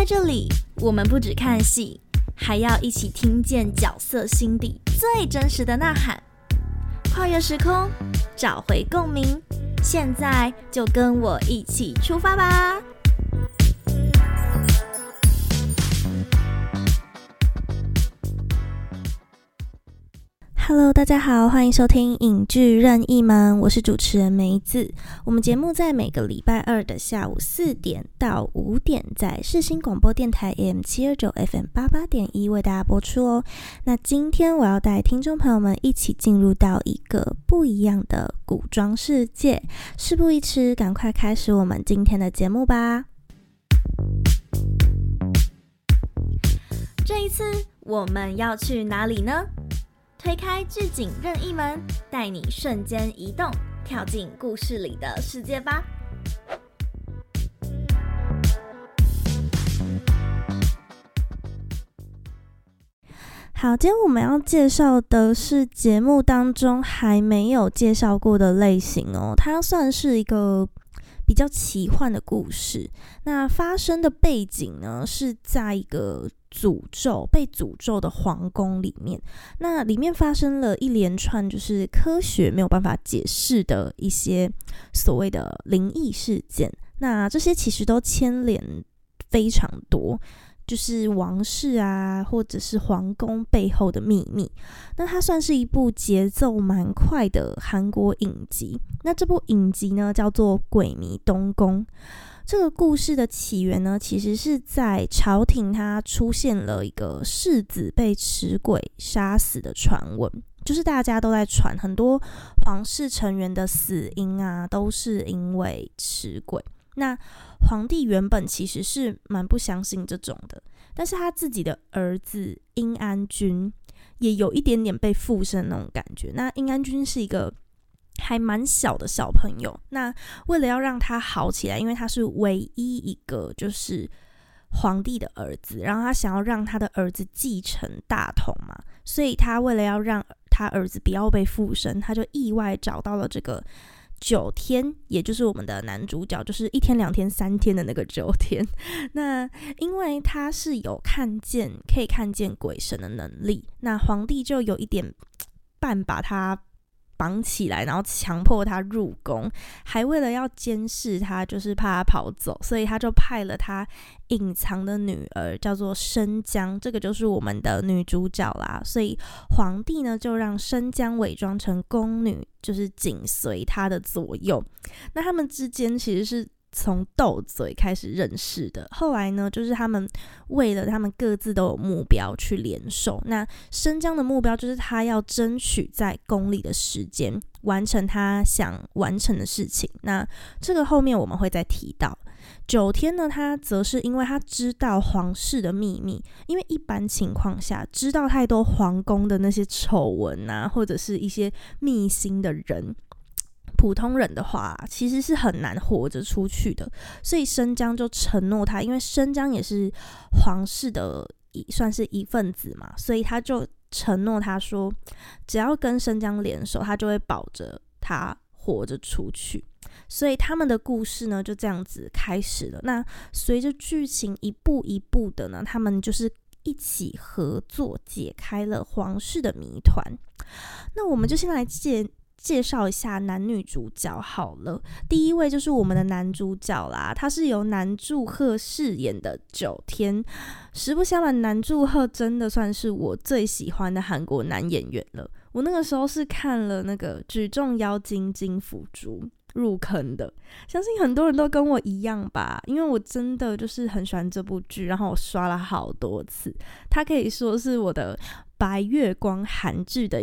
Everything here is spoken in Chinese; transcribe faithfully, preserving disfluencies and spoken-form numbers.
在这里，我们不只看戏，还要一起听见角色心底最真实的呐喊。跨越时空，找回共鸣，现在就跟我一起出发吧！Hello， 大家好，欢迎收听影剧任意门，我是主持人梅子。我们节目在每个礼拜二的下午四点到五点，在世新广播电台 A M 七二九 F M 八八点一为大家播出哦。那今天我要带听众朋友们一起进入到一个不一样的古装世界。事不宜迟，赶快开始我们今天的节目吧。这一次我们要去哪里呢？推开置景任意门，带你瞬间移动，跳进故事里的世界吧。好，今天我们要介绍的是节目当中还没有介绍过的类型哦，它算是一个比较奇幻的故事。那发生的背景呢，是在一个诅咒被诅咒的皇宫里面，那里面发生了一连串就是科学没有办法解释的一些所谓的灵异事件，那这些其实都牵连非常多，就是王室啊或者是皇宫背后的秘密。那它算是一部节奏蛮快的韩国影集，那这部影集呢叫做《鬼迷东宫》。这个故事的起源呢，其实是在朝廷它出现了一个世子被持鬼杀死的传闻，就是大家都在传很多皇室成员的死因啊，都是因为持鬼。那皇帝原本其实是蛮不相信这种的，但是他自己的儿子殷安君也有一点点被附身那种感觉。那殷安君是一个还蛮小的小朋友，那为了要让他好起来，因为他是唯一一个就是皇帝的儿子，然后他想要让他的儿子继承大统嘛，所以他为了要让他儿子不要被附身，他就意外找到了这个九天，也就是我们的男主角，就是一天两天三天的那个九天。那因为他是有看见可以看见鬼神的能力，那皇帝就有一点半把他绑起来，然后强迫他入宫，还为了要监视他，就是怕他跑走，所以他就派了他隐藏的女儿叫做申江，这个就是我们的女主角啦。所以皇帝呢就让申江伪装成宫女，就是紧随他的左右。那他们之间其实是从斗嘴开始认识的，后来呢就是他们为了他们各自都有目标去联手。那申江的目标就是他要争取在宫里的时间完成他想完成的事情，那这个后面我们会再提到。九天呢，他则是因为他知道皇室的秘密，因为一般情况下知道太多皇宫的那些丑闻啊或者是一些秘辛的人，普通人的话其实是很难活着出去的，所以申江就承诺他，因为申江也是皇室的算是一份子嘛，所以他就承诺他说只要跟申江联手，他就会保着他活着出去。所以他们的故事呢就这样子开始了。那随着剧情一步一步的呢，他们就是一起合作解开了皇室的谜团。那我们就先来介介绍一下男女主角好了。第一位就是我们的男主角啦，他是由南柱赫饰演的九天。实不相瞒，南柱赫真的算是我最喜欢的韩国男演员了。我那个时候是看了那个举重妖精金福珠入坑的，相信很多人都跟我一样吧，因为我真的就是很喜欢这部剧，然后我刷了好多次，它可以说是我的白月光韩剧的